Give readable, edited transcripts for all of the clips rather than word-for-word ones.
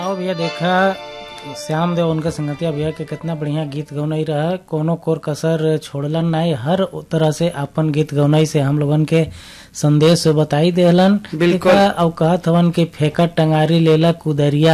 आओ भैया देखा श्याम देव उनका संगतिया भैया के कितना बढ़िया गीत गौनाई रहा। कोनो कोर कसर छोड़लन नहीं, हर तरह से अपन गीत गौनाई से हम लोगन के संदेश बताई देहलन। बिल्कुल। और कहत हवन कि फेंका टंगारी लेला कुदरिया।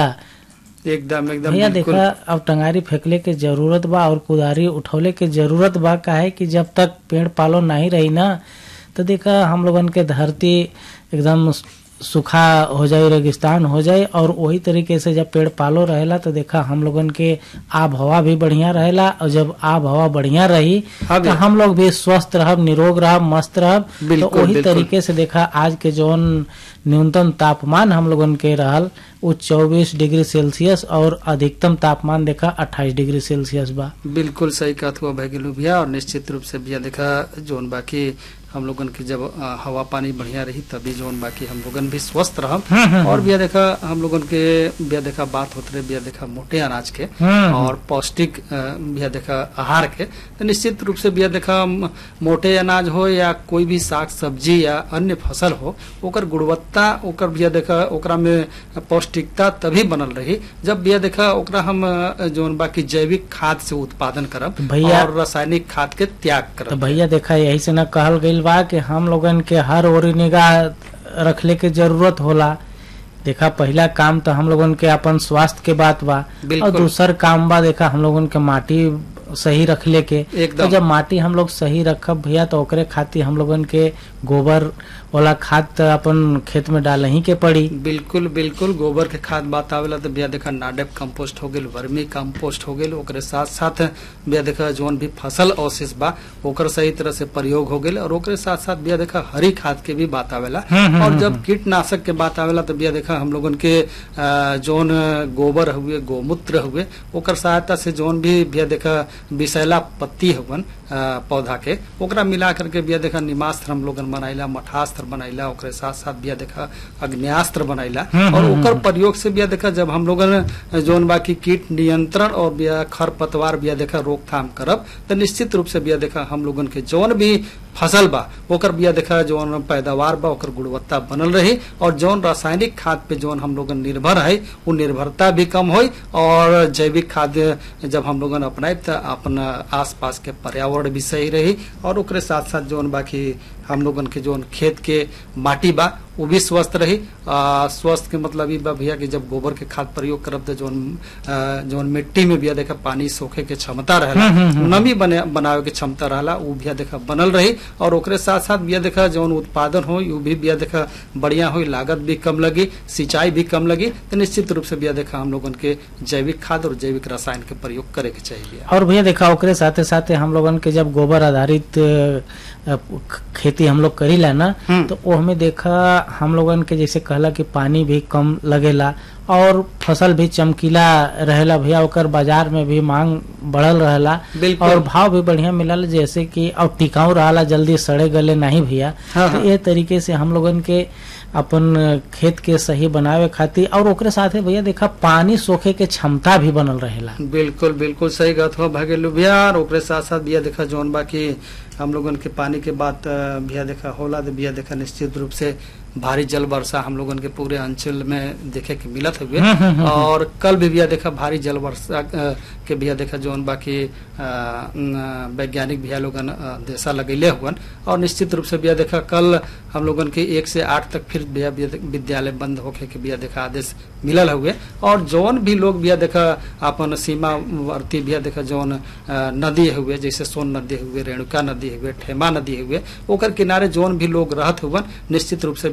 एकदम एकदम भैया बिल्कुल। देखा अब टंगारी फेंकले के जरूरत बा और कुदारी उठौले के जरूरत बा। काहे कि जब तक पेड़ पालो नहीं रही ना तो देखा हम लोगन के धरती एकदम सूखा हो जाए, रेगिस्तान हो जाए। और वही तरीके से जब पेड़ पालो रहेला तो देखा हम लोगन के आब हवा भी बढ़िया रहेला। और जब आब हवा बढ़िया रही तो हम लोग भी स्वस्थ रहब, निरोग रहब, मस्त रहब। तो बिल्कुल, वही बिल्कुल। तरीके से देखा आज के जौन न्यूनतम तापमान हम लोगन के रहल वो 24 डिग्री सेल्सियस और अधिकतम तापमान देखा 28 डिग्री सेल्सियस बा। बिल्कुल सही कहत हुआ भाई गेलू भैया। और निश्चित रूप से भैया देखा जोन बाकी हम लोगन की जब हवा पानी बढ़िया रही तभी जोन बाकी हम लोगन भी स्वस्थ रहब। और भैया देखा हम लोगन के भैया देखा बात होते रहे भैया देखा मोटे अनाज के और पौष्टिक भैया देखा आहार के। तो निश्चित रूप से भैया देखा मोटे अनाज हो या कोई भी साग सब्जी या अन्य फसल हो ओकर गुणवत्ता ओकर भैया देखा ओकरा में पौष्टिकता तभी बनल रही जब भैया देखा ओकरा हम जोन बाकी जैविक खाद से उत्पादन करब भैया और रासायनिक खाद के त्याग तो करब। भैया देखा यही से न कहल गईल बा कि हम लोगन के हर ओरी निगाह रखले के जरूरत होला। देखा पहला काम तो हम लोगन के अपन स्वास्थ्य के बात बा और बिल्कुल। दूसर काम बा देखा हम लोगन के माटी सही रखले के। एकदम। तो जब माटी हम लोग सही रखब भैया तो ओकरे खातिर हम लोगन के गोबर वाला खाद तो अपन खेत में डाल ही के पड़ी। बिल्कुल बिल्कुल। गोबर के खाद बात आवेला तो भैया देखा नाडेप कंपोस्ट हो गेल, वर्मी कंपोस्ट हो गेल। ओकरे साथ साथ भैया देखा जोन भी फसल अवशेष बा ओकर सही तरह से प्रयोग हो गेल। और ओकरे साथ साथ भैया देखा हरी खाद के भी बात आवेला। और जब कीटनाशक के बात आवेला तो भैया देखा हम लोगन के जोन गोबर हुए, गोमूत्र हुए, ओकर सहायता से जोन भी भैया देखा विषैला पत्ती हुवन पौधा के ओकरा मिला करके भैया देखा निमास्त्र हम लोगन बनाइला, मठास्त्र बनाइला। ओकरे साथ साथ भैया देखा अग्न्यास्त्र बनाइला। और ओकर प्रयोग से भैया देखा जब हम लोगन जोन बाकी कीट नियंत्रण और भैया खरपतवार भैया देखा रोकथाम करब तो निश्चित रूप से भैया देखा हम लोगन के जोन भी फसल बा ओकर भैया देखा जोन पैदावार बा ओकर गुणवत्ता बनल रही। और जोन रासायनिक खाद पे जोन हम लोगन निर्भर है वो निर्भरता भी कम होई। और जैविक खाद जब हम लोगन अपनाए तो अपन आसपास के पर्यावरण भी सही रही। और ओकरे साथ साथ जोन बाकी हम लोगन के जोन खेत के माटी बा वो भी स्वस्थ रही। स्वस्थ के मतलब ये बा भैया कि जब गोबर के खाद प्रयोग करब तो जोन मिट्टी में भैया देखा पानी सोखे के क्षमता रहेला, नमी बनावे के क्षमता रहेला वो भैया देखा बनल रही। और ओकरे साथ साथ भैया देखा जोन उत्पादन हो वो भी भैया देखा बढ़िया हो, लागत भी कम लगी, सिंचाई भी कम लगी। तो निश्चित रूप से भैया देखा हम लोगन के जैविक खाद और जैविक रसायन के प्रयोग करे के चाहिए। और भैया देखा ओकरे साथे साथे हम लोगन के जब गोबर आधारित खेती हम लोग करीला ना तो वो हमें देखा हम लोगन के जैसे कहला कि पानी भी कम लगेला और फसल भी चमकीला रहेला भैया। ओकर बाजार में भी मांग बढ़ल रहेला और भाव भी बढ़िया मिलल जैसे कि और टिकाऊ रहला, जल्दी सड़े गले नहीं भैया। तो ये तरीके से हम लोगन के अपन खेत के सही बनावे खातिर और ओकरे साथे भैया देखा पानी सोखे के क्षमता भी बनल रहेला। बिल्कुल बिल्कुल सही बात हो भागेलू भैया। और ओकरे साथ साथ भैया देखा जोन बाकी हम लोगन के पानी के बात भैया देखा होला तो भैया देखा निश्चित रूप से भारी जल वर्षा हम लोगन के पूरे अंचल में देखे के मिलत हुए। और कल भी भैया देखा भारी जल वर्षा के भैया देखा जोन बाकी वैज्ञानिक भैया लोगन देशा लगेले हुआ। और निश्चित रूप से भैया देखा कल हम लोगन के 1 से 8 तक फिर भैया विद्यालय बंद होके के भैया देखा आदेश मिलल हुए। और जोन भी लोग भैया देखा अपन सीमावर्ती भैया देखा जोन नदी हुए जैसे सोन नदी हुए, रेणुका नदी हुए, ठेमा नदी हुए, ओकर किनारे जोन भी लोग रहत हुए निश्चित रूप से